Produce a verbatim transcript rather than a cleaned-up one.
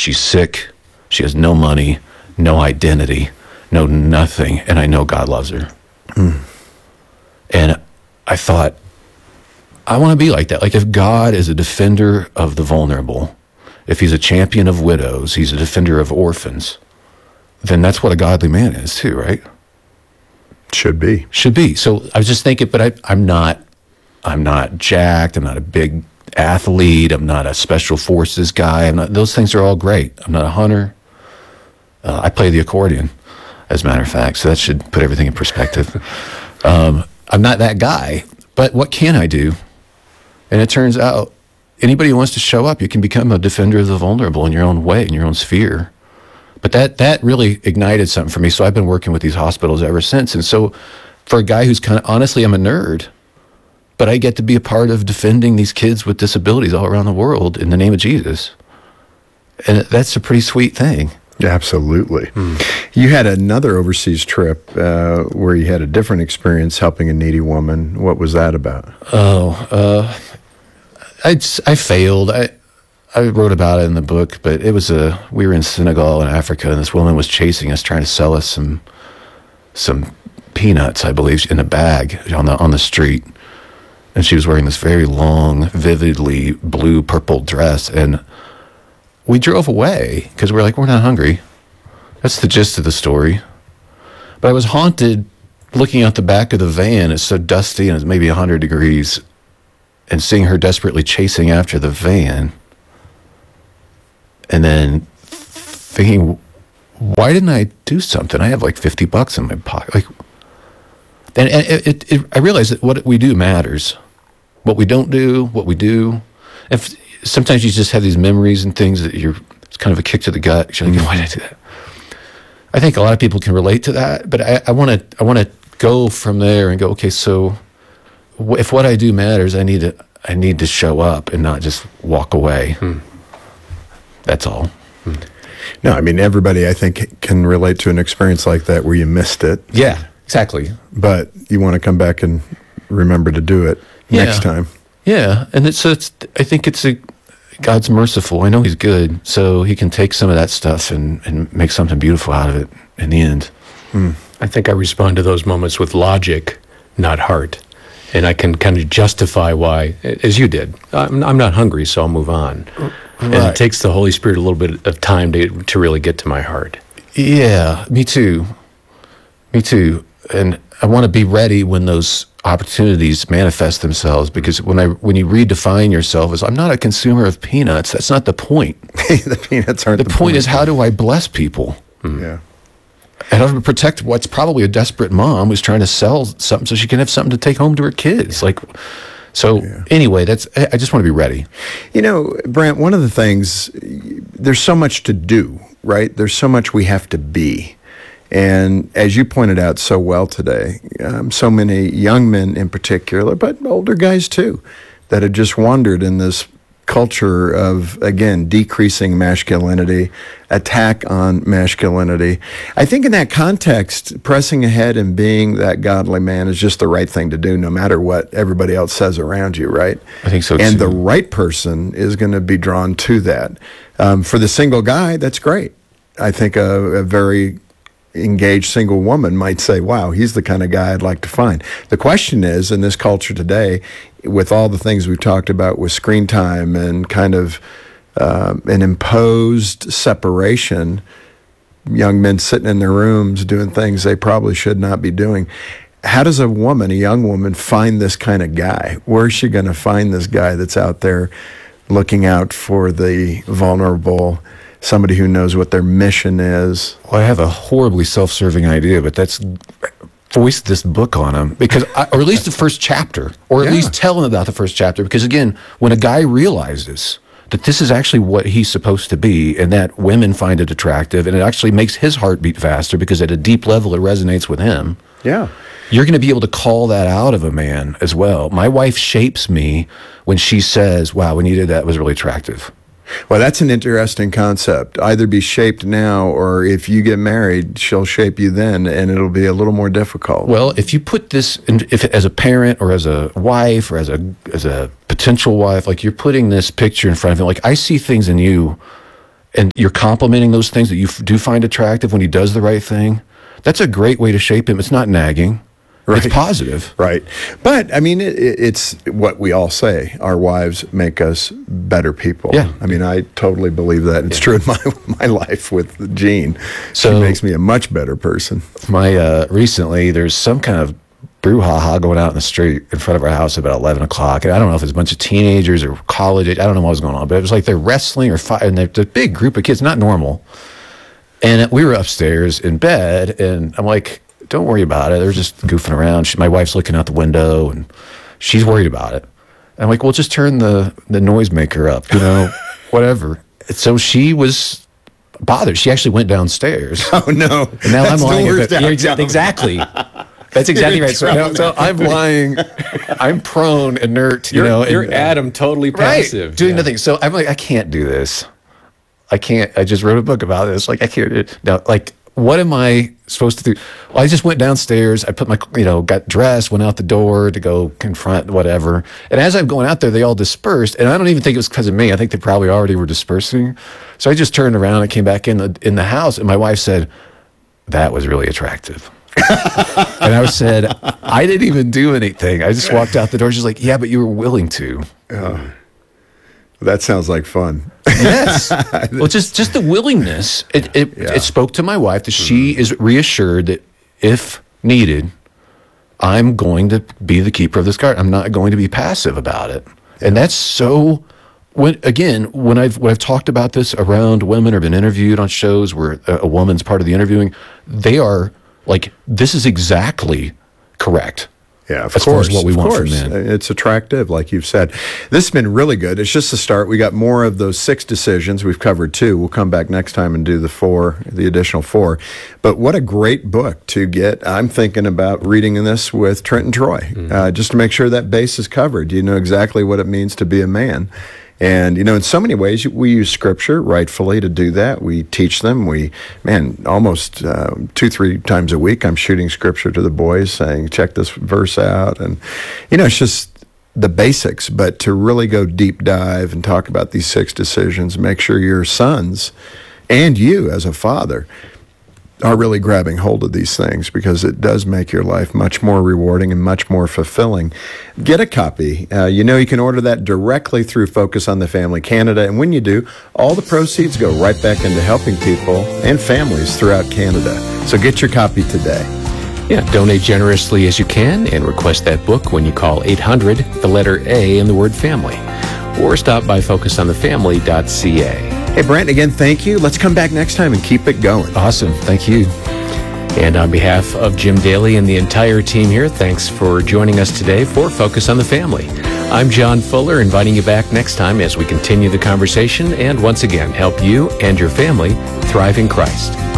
She's sick. She has no money, no identity, no nothing, and I know God loves her. Mm. And I thought, I want to be like that. Like if God is a defender of the vulnerable, if he's a champion of widows, he's a defender of orphans, then that's what a godly man is too, right? Should be. Should be. So I was just thinking, but I, I'm not, I'm not jacked. I'm not a big athlete. I'm not a special forces guy. I'm not, those things are all great. I'm not a hunter. Uh, I play the accordion, as a matter of fact, so that should put everything in perspective. um, I'm not that guy, but what can I do? And it turns out, anybody who wants to show up, you can become a defender of the vulnerable in your own way, in your own sphere. But that that really ignited something for me. So I've been working with these hospitals ever since. And so for a guy who's kind of, honestly, I'm a nerd, but I get to be a part of defending these kids with disabilities all around the world in the name of Jesus. And that's a pretty sweet thing. Absolutely. Mm. You had another overseas trip uh, where you had a different experience helping a needy woman. What was that about? Oh, uh, I, I failed. I I wrote about it in the book, but it was a, we were in Senegal in Africa, and this woman was chasing us, trying to sell us some some peanuts, I believe, in a bag on the on the street. And she was wearing this very long, vividly blue purple dress, and we drove away because we were like, we're not hungry. That's the gist of the story. But I was haunted looking out the back of the van. It's so dusty and it's maybe one hundred degrees, and seeing her desperately chasing after the van. And then thinking, why didn't I do something? I have like fifty bucks in my pocket. Like, and, and it, it, it, I realized that what we do matters. What we don't do, what we do. If sometimes you just have these memories and things that you're, it's kind of a kick to the gut. You're like, why did I do that? I think a lot of people can relate to that, but I want to, I want to go from there and go, okay, so if what I do matters, I need to, I need to show up and not just walk away. Hmm. That's all. Hmm. No, I mean, everybody, I think, can relate to an experience like that where you missed it. Yeah, exactly. But you want to come back and remember to do it yeah. next time. Yeah, and it's, so it's, I think it's a, God's merciful. I know he's good, so he can take some of that stuff and, and make something beautiful out of it in the end. Hmm. I think I respond to those moments with logic, not heart. And I can kind of justify why, as you did. I'm, I'm not hungry, so I'll move on. Right. And it takes the Holy Spirit a little bit of time to to really get to my heart. Yeah, me too. Me too. And I want to be ready when those opportunities manifest themselves, because when I when you redefine yourself as, I'm not a consumer of peanuts, that's not the point. The peanuts aren't the, the point. point. is, how do I bless people? Mm. Yeah. And how do I protect what's probably a desperate mom who's trying to sell something so she can have something to take home to her kids? Like, so yeah. anyway, that's, I just want to be ready. You know, Brant, one of the things, there's so much to do, right? There's so much we have to be. And as you pointed out so well today, um, so many young men in particular, but older guys too, that have just wandered in this culture of, again, decreasing masculinity, attack on masculinity. I think in that context, pressing ahead and being that godly man is just the right thing to do, no matter what everybody else says around you, right? I think so, too. And the right person is going to be drawn to that. Um, for the single guy, that's great. I think a, a very engaged single woman might say, wow, he's the kind of guy I'd like to find. The question is, in this culture today, with all the things we've talked about with screen time and kind of uh, an imposed separation, young men sitting in their rooms doing things they probably should not be doing, how does a woman, a young woman, find this kind of guy? Where's she going to find this guy that's out there looking out for the vulnerable, somebody who knows what their mission is? Well, I have a horribly self-serving idea, but that's voice this book on him, because, I, or at least the first chapter, or at yeah. least tell him about the first chapter. Because again, when a guy realizes that this is actually what he's supposed to be, and that women find it attractive, and it actually makes his heart beat faster because at a deep level it resonates with him. Yeah. You're going to be able to call that out of a man as well. My wife shapes me when she says, wow, when you did that, it was really attractive. Well, that's an interesting concept. Either be shaped now, or if you get married, she'll shape you then, and it'll be a little more difficult. Well, if you put this, in, if as a parent or as a wife or as a as a potential wife, like you're putting this picture in front of him, like I see things in you and you're complimenting those things that you f- do find attractive when he does the right thing, that's a great way to shape him. It's not nagging. Right. It's positive. Right. But, I mean, it, it- it's what we all say. Our wives make us better people. Yeah. I mean, I totally believe that. It's true in my my life with Jean. So- she makes me a much better person. My uh, recently, there's some kind of brouhaha going out in the street in front of our house about eleven o'clock. And I don't know if it's a bunch of teenagers or college age. I don't know what was going on, but it was like they're wrestling or fighting. And they're a big group of kids, not normal. And we were upstairs in bed, and I'm like, don't worry about it. They're just goofing around. She, my wife's looking out the window, and she's worried about it. And I'm like, well, just turn the, the noisemaker up, you know, whatever. And so she was bothered. She actually went downstairs. Oh, no. And now That's I'm the lying. worst At the, outcome. exactly. That's exactly You're in right. So, trouble so I'm lying. I'm prone, inert, you You're, know. you're and, Adam, totally right, passive. doing Yeah. nothing. So I'm like, I can't do this. I can't. I just wrote a book about this. Like, I can't do it. Now, like, what am I supposed to do? Well, I just went downstairs. I put my, you know, got dressed, went out the door to go confront whatever. And as I'm going out there, they all dispersed. And I don't even think it was because of me. I think they probably already were dispersing. So I just turned around and came back in the in the house. And my wife said, "That was really attractive." And I said, "I didn't even do anything. I just walked out the door." She's like, "Yeah, but you were willing to." That sounds like fun. Yes. Well, just just the willingness. It it, Yeah. it spoke to my wife that she is reassured that if needed, I'm going to be the keeper of this garden. I'm not going to be passive about it. And that's so. When again, when I've when I've talked about this around women or been interviewed on shows where a, a woman's part of the interviewing, they are like, this is exactly correct. Yeah, of As far course. as what we of want from course. men. It's attractive, like you've said. This has been really good. It's just the start. We got more of those six decisions. We've covered two. We'll come back next time and do the four, the additional four. But what a great book to get. I'm thinking about reading this with Trent and Troy, Mm-hmm. uh, just to make sure that base is covered. You know exactly what it means to be a man. And, you know, in so many ways, we use Scripture rightfully to do that. We teach them. We, man, almost uh, two, three times a week, I'm shooting Scripture to the boys saying, check this verse out. And, you know, it's just the basics. But to really go deep dive and talk about these six decisions, make sure your sons and you as a father are really grabbing hold of these things, because it does make your life much more rewarding and much more fulfilling. Get a copy. Uh, you know, you can order that directly through Focus on the Family Canada. And when you do, all the proceeds go right back into helping people and families throughout Canada. So get your copy today. Yeah, donate generously as you can and request that book when you call eight hundred, the letter A, and the word family. Or stop by focus on the family dot c a. Hey, Brent, again, thank you. Let's come back next time and keep it going. Awesome. Thank you. And on behalf of Jim Daly and the entire team here, thanks for joining us today for Focus on the Family. I'm John Fuller, inviting you back next time as we continue the conversation and once again help you and your family thrive in Christ.